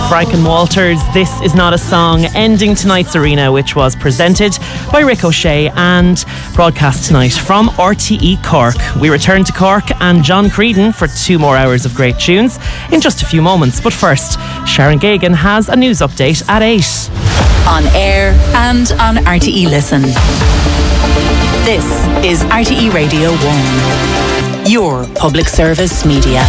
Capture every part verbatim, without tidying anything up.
Franken Walters, This Is Not a Song, ending tonight's Arena, which was presented by Rick O'Shea and broadcast tonight from R T E Cork. We return to Cork and John Creedon for two more hours of great tunes in just a few moments. But first, Sharon Gagan has a news update at eight. On air and on R T E Listen. This is R T E Radio one, your public service media.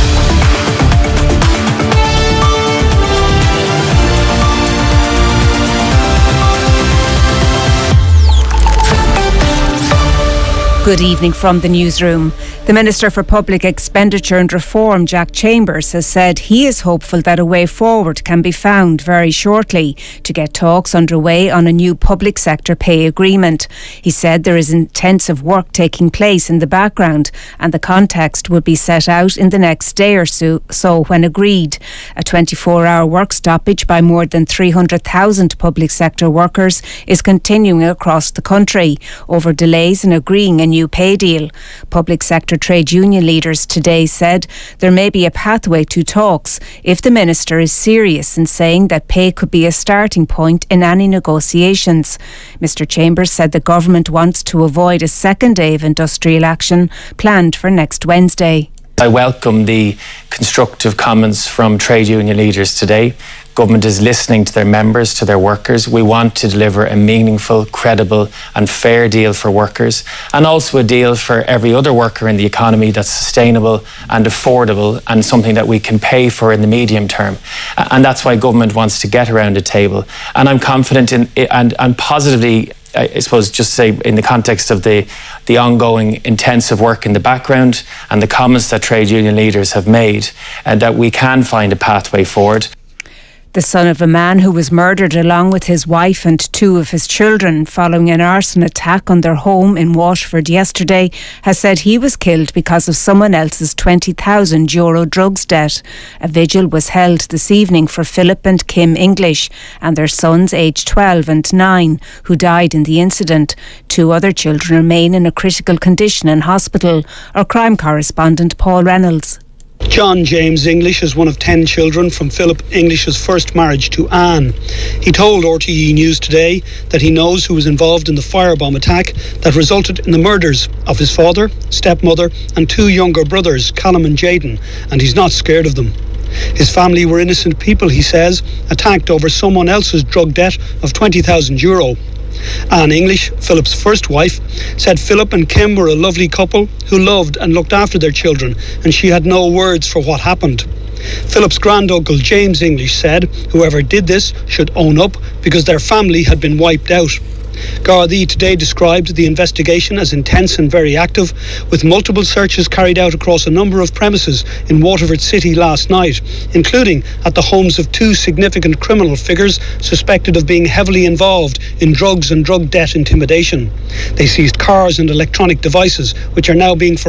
Good evening from the newsroom. The Minister for Public Expenditure and Reform, Jack Chambers, has said he is hopeful that a way forward can be found very shortly to get talks underway on a new public sector pay agreement. He said there is intensive work taking place in the background and the context will be set out in the next day or so, so when agreed. A twenty-four hour work stoppage by more than three hundred thousand public sector workers is continuing across the country over delays in agreeing a new pay deal. Public sector trade union leaders today said there may be a pathway to talks if the Minister is serious in saying that pay could be a starting point in any negotiations. Mr Chambers said the government wants to avoid a second day of industrial action planned for next Wednesday. I welcome the constructive comments from trade union leaders today. Government is listening to their members, to their workers. We want to deliver a meaningful, credible and fair deal for workers, and also a deal for every other worker in the economy that's sustainable and affordable and something that we can pay for in the medium term. And that's why government wants to get around a table. And I'm confident in and, and positively, I suppose, just say in the context of the, the ongoing intensive work in the background and the comments that trade union leaders have made, and that we can find a pathway forward. The son of a man who was murdered along with his wife and two of his children following an arson attack on their home in Waterford yesterday has said he was killed because of someone else's twenty thousand euro drugs debt. A vigil was held this evening for Philip and Kim English and their sons aged twelve and nine who died in the incident. Two other children remain in a critical condition in hospital. Our crime correspondent Paul Reynolds. John James English is one of ten children from Philip English's first marriage to Anne. He told R T E News today that he knows who was involved in the firebomb attack that resulted in the murders of his father, stepmother and two younger brothers, Callum and Jayden, and he's not scared of them. His family were innocent people, he says, attacked over someone else's drug debt of twenty thousand euro. Anne English, Philip's first wife, said Philip and Kim were a lovely couple who loved and looked after their children, and she had no words for what happened. Philip's granduncle James English said whoever did this should own up because their family had been wiped out. Gardaí today described the investigation as intense and very active, with multiple searches carried out across a number of premises in Waterford City last night, including at the homes of two significant criminal figures suspected of being heavily involved in drugs and drug debt intimidation. They seized cars and electronic devices, which are now being